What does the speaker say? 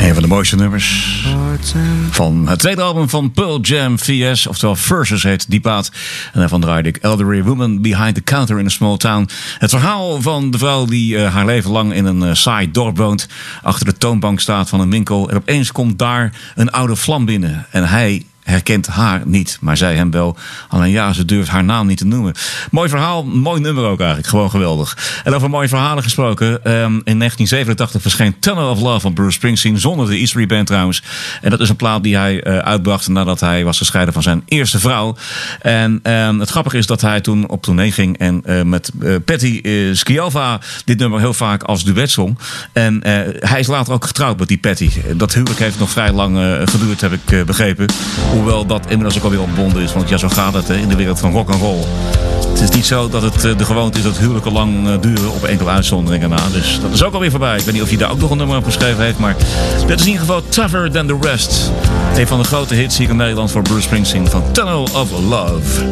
Een van de mooiste nummers van het tweede album van Pearl Jam, VS, oftewel Versus heet die plaat. En daarvan draaide ik Elderly Woman Behind the Counter in a Small Town. Het verhaal van de vrouw die haar leven lang in een saai dorp woont, achter de toonbank staat van een winkel. En opeens komt daar een oude vlam binnen en hij herkent haar niet, maar zij hem wel. Alleen ja, ze durft haar naam niet te noemen. Mooi verhaal, mooi nummer ook eigenlijk. Gewoon geweldig. En over mooie verhalen gesproken. In 1987 verscheen Tunnel of Love van Bruce Springsteen. Zonder de Eastery Band trouwens. En dat is een plaat die hij uitbracht nadat hij was gescheiden van zijn eerste vrouw. En het grappige is dat hij toen op tournee ging en met Patty Scialfa dit nummer heel vaak als duet zong. En hij is later ook getrouwd met die Patty. Dat huwelijk heeft nog vrij lang geduurd, heb ik begrepen. Hoewel dat inmiddels ook alweer ontbonden is. Want ja, zo gaat het in de wereld van rock and roll. Het is niet zo dat het de gewoonte is dat huwelijken lang duren op enkele uitzonderingen na. Dus dat is ook alweer voorbij. Ik weet niet of hij daar ook nog een nummer op geschreven heeft. Maar dit is in ieder geval Tougher Than The Rest. Een van de grote hits hier in Nederland voor Bruce Springsteen van Tunnel of Love.